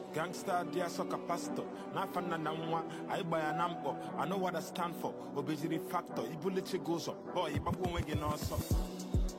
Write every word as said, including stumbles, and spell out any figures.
Gangster, dear soccer pastor. Nafana namwa, I buy a number. I know what I stand for. Obesity factor. Ibulichi goes up. Boy, if I'm going also.